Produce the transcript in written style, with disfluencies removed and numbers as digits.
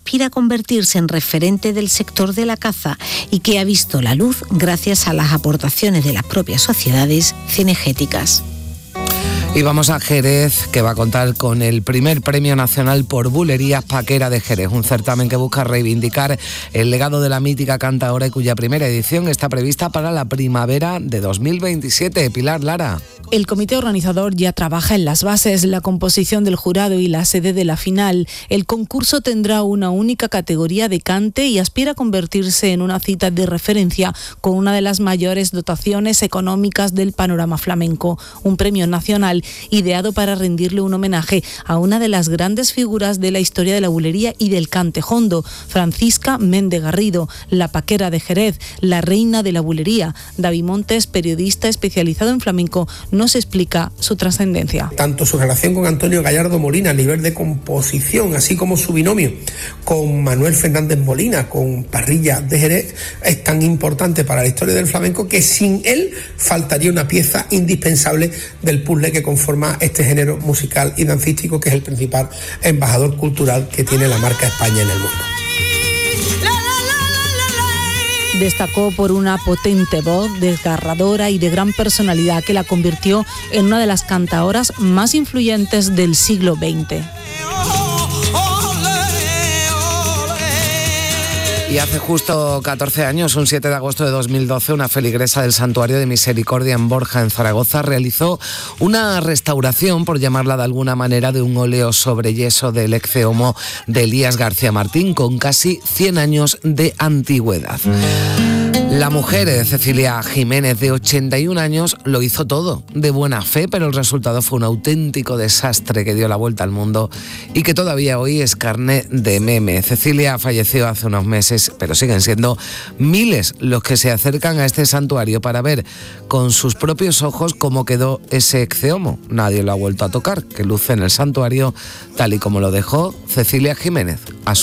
aspira a convertirse en referente del sector de la caza y que ha visto la luz gracias a las aportaciones de las propias sociedades cinegéticas. Y vamos a Jerez, que va a contar con el primer Premio Nacional por Bulerías Paquera de Jerez, un certamen que busca reivindicar el legado de la mítica cantaora y cuya primera edición está prevista para la primavera de 2027. Pilar Lara. El comité organizador ya trabaja en las bases, la composición del jurado y la sede de la final. El concurso tendrá una única categoría de cante y aspira a convertirse en una cita de referencia con una de las mayores dotaciones económicas del panorama flamenco. Un premio nacional ideado para rendirle un homenaje a una de las grandes figuras de la historia de la bulería y del cante jondo, Francisca Méndez Garrido, la paquera de Jerez, la reina de la bulería. David Montes, periodista especializado en flamenco, nos explica su trascendencia. Tanto su relación con Antonio Gallardo Molina a nivel de composición, así como su binomio con Manuel Fernández Molina, con Parrilla de Jerez, es tan importante para la historia del flamenco que sin él faltaría una pieza indispensable del puzzle que conforma este género musical y dancístico, que es el principal embajador cultural que tiene la marca España en el mundo. Destacó por una potente voz, desgarradora y de gran personalidad que la convirtió en una de las cantaoras más influyentes del siglo XX. Y hace justo 14 años, un 7 de agosto de 2012, una feligresa del Santuario de Misericordia en Borja, en Zaragoza, realizó una restauración, por llamarla de alguna manera, de un óleo sobre yeso del Ecce Homo de Elías García Martín, con casi 100 años de antigüedad. La mujer de Cecilia Jiménez, de 81 años, lo hizo todo de buena fe, pero el resultado fue un auténtico desastre que dio la vuelta al mundo y que todavía hoy es carne de meme. Cecilia falleció hace unos meses, pero siguen siendo miles los que se acercan a este santuario para ver con sus propios ojos cómo quedó ese Ecce Homo. Nadie lo ha vuelto a tocar, que luce en el santuario tal y como lo dejó Cecilia Jiménez.